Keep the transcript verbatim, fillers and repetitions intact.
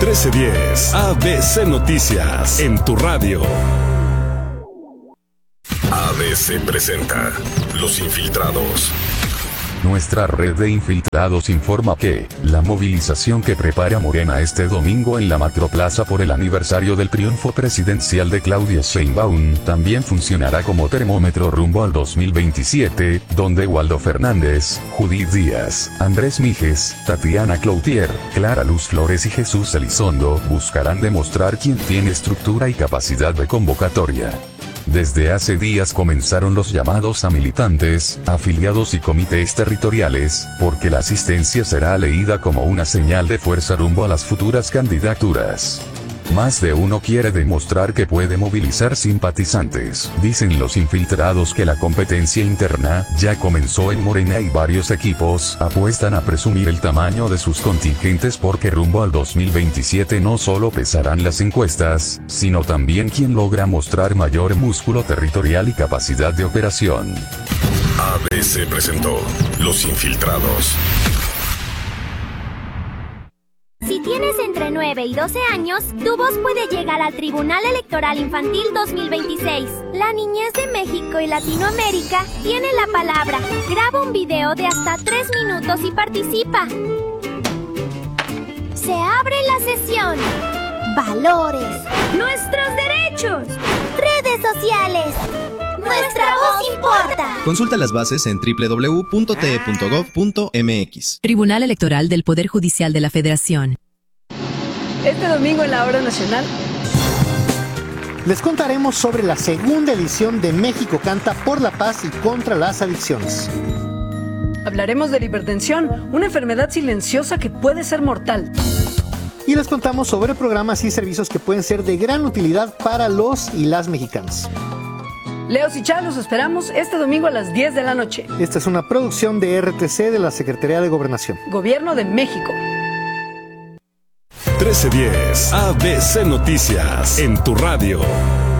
trece diez A B C Noticias en tu radio. A B C presenta Los Infiltrados. Nuestra red de infiltrados informa que la movilización que prepara Morena este domingo en la Macroplaza por el aniversario del triunfo presidencial de Claudia Sheinbaum también funcionará como termómetro rumbo al dos mil veintisiete, donde Waldo Fernández, Judith Díaz, Andrés Mijes, Tatiana Cloutier, Clara Luz Flores y Jesús Elizondo buscarán demostrar quién tiene estructura y capacidad de convocatoria. Desde hace días comenzaron los llamados a militantes, afiliados y comités territoriales, porque la asistencia será leída como una señal de fuerza rumbo a las futuras candidaturas. Más de uno quiere demostrar que puede movilizar simpatizantes. Dicen los infiltrados que la competencia interna ya comenzó en Morena y varios equipos apuestan a presumir el tamaño de sus contingentes porque rumbo al dos mil veintisiete no solo pesarán las encuestas, sino también quien logra mostrar mayor músculo territorial y capacidad de operación. A B C presentó Los Infiltrados. Si tienes entre nueve y doce años, tu voz puede llegar al Tribunal Electoral Infantil dos mil veintiséis. La niñez de México y Latinoamérica tiene la palabra. Graba un video de hasta tres minutos y participa. Se abre la sesión. Valores. Nuestros derechos. Redes sociales. Nuestra voz importa. Consulta las bases en doble u doble u doble u punto t e punto gov punto m x. Tribunal Electoral del Poder Judicial de la Federación. Este domingo en la Hora Nacional les contaremos sobre la segunda edición de México Canta por la Paz y contra las adicciones. hablaremos de la hipertensión, una enfermedad silenciosa que puede ser mortal. Y les contamos sobre programas y servicios que pueden ser de gran utilidad para los y las mexicanos. Leos y Chá, los esperamos este domingo a las diez de la noche. Esta es una producción de R T C de la Secretaría de Gobernación. Gobierno de México. trece diez A B C Noticias en tu radio.